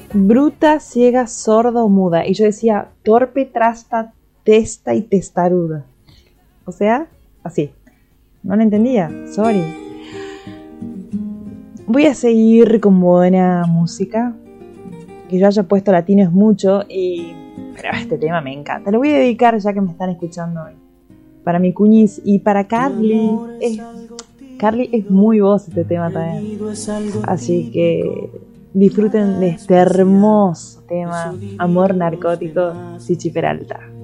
bruta, ciega, sorda o muda. Y yo decía, torpe, trasta, testa y testaruda. O sea, así. No lo entendía, sorry. Voy a seguir con buena música. Que yo haya puesto latino es mucho, pero este tema me encanta. Lo voy a dedicar, ya que me están escuchando hoy, para mi cuñis y para Carly. Carly es muy voz este tema también. Así que disfruten de este hermoso tema, Amor Narcótico, Chichi Peralta.